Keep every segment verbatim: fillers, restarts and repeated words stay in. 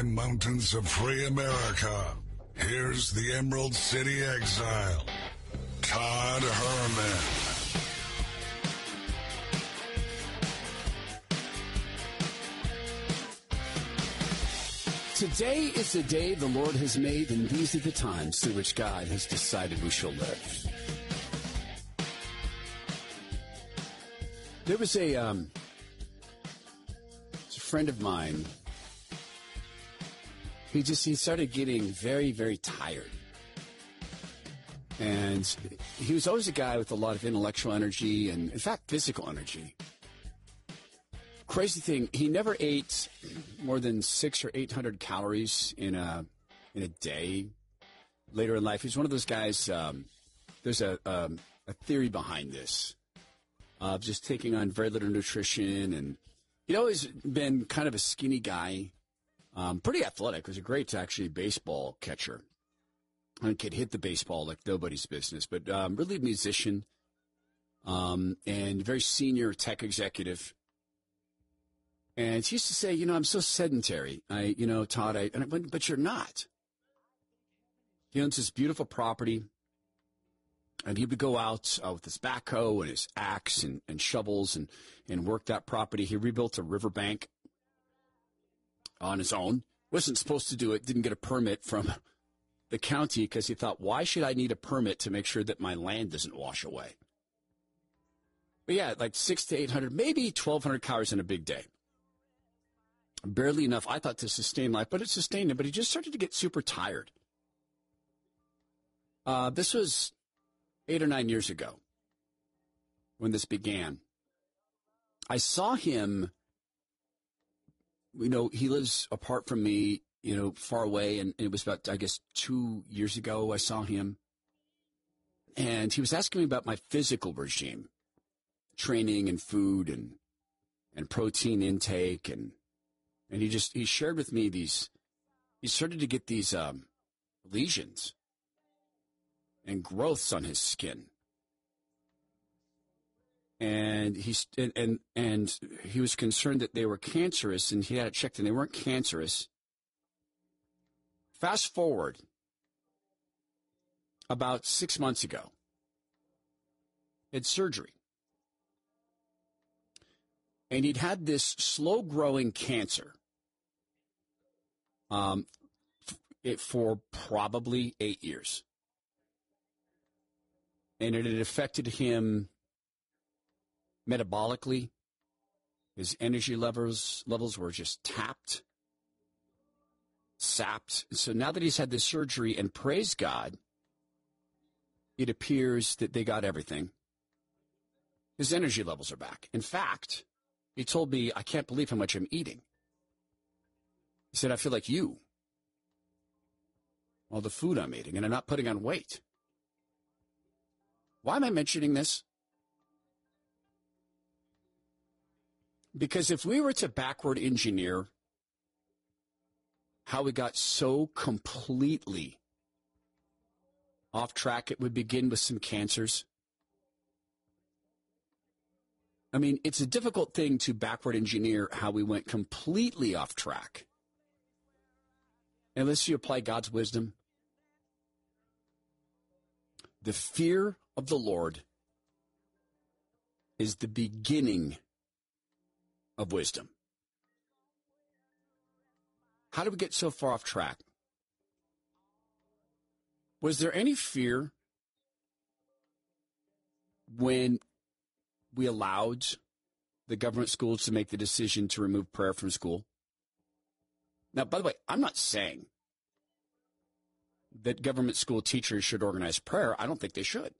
high mountains of free America, here's the Emerald City Exile, Todd Herman. Today is the day the Lord has made, and these are the times through which God has decided we shall live. There was a, um, a friend of mine. He just he started getting very, very tired. And he was always a guy with a lot of intellectual energy and, in fact, physical energy. Crazy thing, he never ate more than six or eight hundred calories in a in a day. Later in life, he's one of those guys. Um, there's a um, a theory behind this of just taking on very little nutrition, and he'd always been kind of a skinny guy, um, pretty athletic. Was a great actually baseball catcher, and could hit the baseball like nobody's business. But um, really a musician, um, and very senior tech executive. And he used to say, you know, I'm so sedentary. I, you know, Todd, I, and I went, but you're not. He owns this beautiful property, and he would go out uh, with his backhoe and his axe and, and shovels and, and work that property. He rebuilt a riverbank on his own. Wasn't supposed to do it. Didn't get a permit from the county because he thought, why should I need a permit to make sure that my land doesn't wash away? But yeah, like six to eight hundred, maybe twelve hundred calories in a big day. Barely enough, I thought, to sustain life, but it sustained him. But he just started to get super tired. Uh, this was eight or nine years ago when this began. I saw him, you know, he lives apart from me, you know, far away. And it was about, I guess, two years ago I saw him. And he was asking me about my physical regime, training and food and, and protein intake. And And he just, he shared with me these, he started to get these um, lesions and growths on his skin. And he's, and, and, and he was concerned that they were cancerous, and he had it checked and they weren't cancerous. Fast forward about six months ago, he had surgery. And he'd had this slow-growing cancer um, it, for probably eight years. And it had affected him metabolically. His energy levels levels were just tapped, sapped. So now that he's had this surgery, and praise God, it appears that they got everything. His energy levels are back. In fact, he told me, I can't believe how much I'm eating. He said, I feel like you. All the food I'm eating, and I'm not putting on weight. Why am I mentioning this? Because if we were to backward engineer how we got so completely off track, it would begin with some cancers. I mean, it's a difficult thing to backward engineer how we went completely off track. Unless you apply God's wisdom. The fear of the Lord is the beginning of wisdom. How did we get so far off track? Was there any fear when we allowed the government schools to make the decision to remove prayer from school? Now, by the way, I'm not saying that government school teachers should organize prayer. I don't think they should.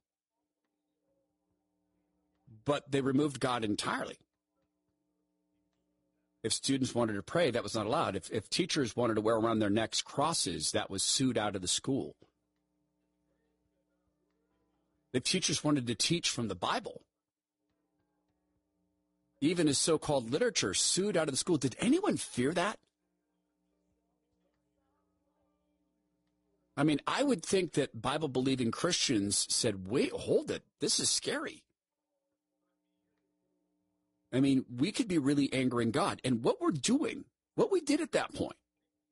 But they removed God entirely. If students wanted to pray, that was not allowed. If, if teachers wanted to wear around their necks crosses, that was sued out of the school. If teachers wanted to teach from the Bible, even as so-called literature, sued out of the school, did anyone fear that? I mean, I would think that Bible-believing Christians said, wait, hold it. This is scary. I mean, we could be really angering God. And what we're doing, what we did at that point,